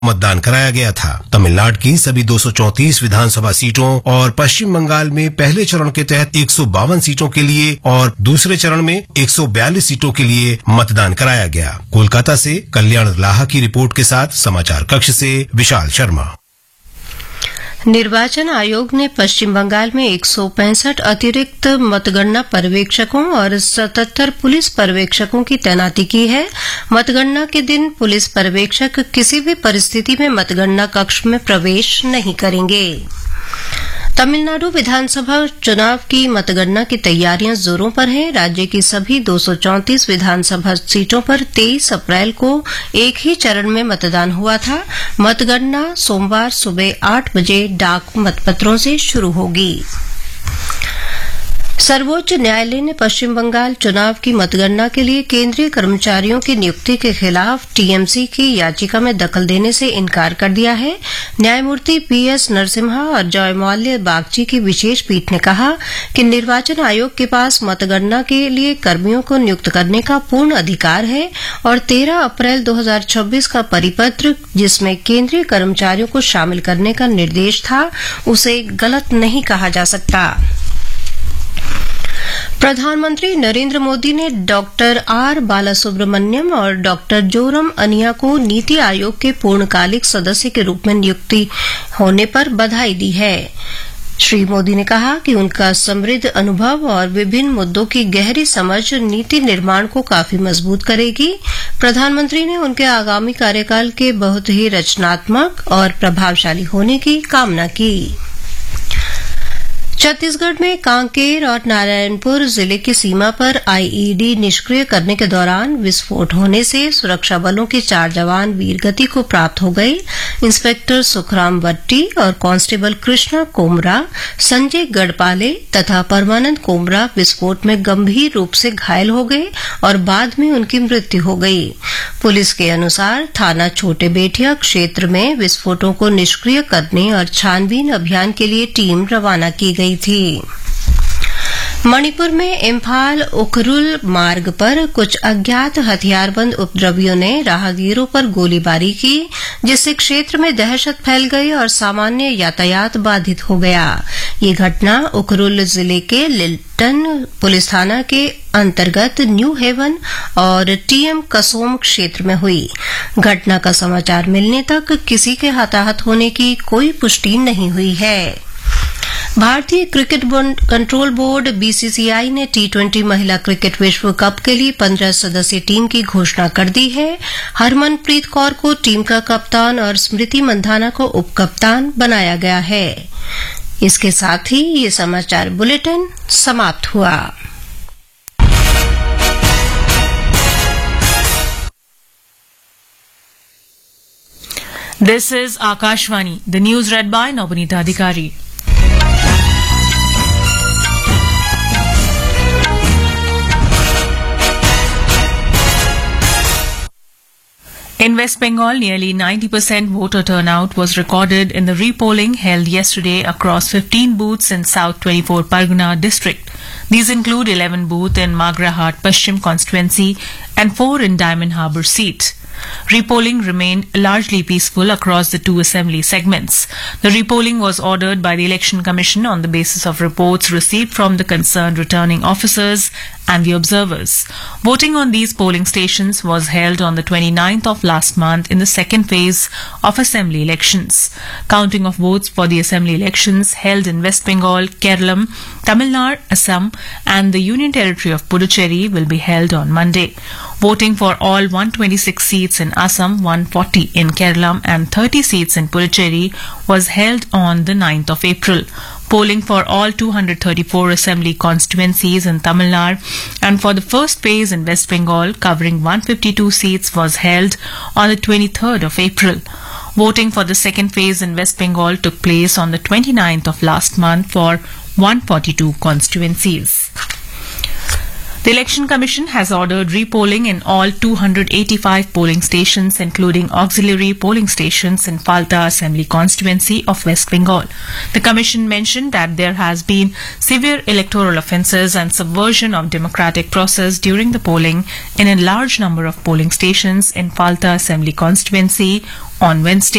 मतदान कराया गया था। तमिलनाडु की सभी 234 विधानसभा सीटों और पश्चिम बंगाल में पहले चरण के तहत 152 सीटों के लिए और दूसरे चरण में 142 सीटों के लिए मतदान कराया गया। कोलकाता से कल्याण लाहा की रिपोर्ट के साथ समाचार कक्ष से विशाल शर्मा। निर्वाचन आयोग ने पश्चिम बंगाल में 165 अतिरिक्त मतगणना पर्यवेक्षकों और 77 पुलिस पर्यवेक्षकों की तैनाती की है। मतगणना के दिन पुलिस पर्यवेक्षक किसी भी परिस्थिति में मतगणना कक्ष में प्रवेश नहीं करेंगे। तमिलनाडु विधानसभा चुनाव की मतगणना की तैयारियां जोरों पर हैं। राज्य की सभी 234 विधानसभा सीटों पर 23 अप्रैल को एक ही चरण में मतदान हुआ था। मतगणना सोमवार सुबह 8 बजे डाक मतपत्रों से शुरू होगी। सर्वोच्च न्यायालय ने पश्चिम बंगाल चुनाव की मतगणना के लिए केंद्रीय कर्मचारियों की नियुक्ति के खिलाफ टीएमसी की याचिका में दखल देने से इनकार कर दिया है। न्यायमूर्ति पीएस नरसिम्हा और जयमाल्या बागची की विशेष पीठ ने कहा कि निर्वाचन आयोग के पास मतगणना के लिए कर्मियों को नियुक्त करने का पूर्ण अधिकार है और 13 अप्रैल 2026 का परिपत्र, जिसमें केंद्रीय कर्मचारियों को शामिल करने का निर्देश था, उसे गलत नहीं कहा जा सकता। प्रधानमंत्री नरेंद्र मोदी ने डॉक्टर आर बालासुब्रमण्यम और डॉक्टर जोरम अनिया को नीति आयोग के पूर्णकालिक सदस्य के रूप में नियुक्ति होने पर बधाई दी है। श्री मोदी ने कहा कि उनका समृद्ध अनुभव और विभिन्न मुद्दों की गहरी समझ नीति निर्माण को काफी मजबूत करेगी। प्रधानमंत्री ने उनके आगामी कार्यकाल के बहुत ही रचनात्मक और प्रभावशाली होने की कामना की। छत्तीसगढ़ में कांकेर और नारायणपुर जिले की सीमा पर आईईडी निष्क्रिय करने के दौरान विस्फोट होने से सुरक्षा बलों के 4 जवान वीरगति को प्राप्त हो गए। इंस्पेक्टर सुखराम वट्टी और कांस्टेबल कृष्णा कोमरा, संजय गढ़पाले तथा परमानंद कोमरा विस्फोट में गंभीर रूप से घायल हो गए और बाद में उनकी मृत्यु हो गई। पुलिस के अनुसार थाना छोटे बेटिया क्षेत्र में विस्फोटों को निष्क्रिय करने और छानबीन अभियान के लिए टीम रवाना की गई थी। मणिपुर में इम्फाल उखरुल मार्ग पर कुछ अज्ञात हथियारबंद उपद्रवियों ने राहगीरों पर गोलीबारी की, जिससे क्षेत्र में दहशत फैल गई और सामान्य यातायात बाधित हो गया। ये घटना उखरुल जिले के लिल्टन पुलिस थाना के अंतर्गत न्यू हेवन और टीएम कसोम क्षेत्र में हुई। घटना का समाचार मिलने तक किसी के हताहत होने की कोई पुष्टि नहीं हुई है। भारतीय क्रिकेट कंट्रोल बोर्ड बीसीसीआई ने टी20 महिला क्रिकेट विश्व कप के लिए 15 सदस्यीय टीम की घोषणा कर दी है। हरमनप्रीत कौर को टीम का कप्तान और स्मृति मंधाना को उप कप्तान बनाया गया है। इसके साथ ही ये समाचार बुलेटिन समाप्त हुआ। This is Akashvani. The news read by Navneeta Adhikari. In West Bengal, nearly 90% voter turnout was recorded in the repolling held yesterday across 15 booths in South 24 Pargana district. These include 11 booths in Magrahat Paschim constituency and 4 in Diamond Harbour seat. Repolling remained largely peaceful across the 2 assembly segments. The repolling was ordered by the Election Commission on the basis of reports received from the concerned returning officers and the observers. Voting on these polling stations was held on the 29th of last month in the second phase of assembly elections. Counting of votes for the assembly elections held in West Bengal, Kerala, Tamil Nadu, Assam and the Union Territory of Puducherry will be held on Monday. Voting for all 126 seats in Assam, 140 in Kerala and 30 seats in Puducherry was held on the 9th of April. Polling for all 234 assembly constituencies in Tamil Nadu and for the first phase in West Bengal covering 152 seats was held on the 23rd of April. Voting for the second phase in West Bengal took place on the 29th of last month for 142 constituencies. The Election Commission has ordered repolling in all 285 polling stations, including auxiliary polling stations in Falta Assembly constituency of West Bengal. The Commission mentioned that there has been severe electoral offences and subversion of democratic process during the polling in a large number of polling stations in Falta Assembly constituency on Wednesday.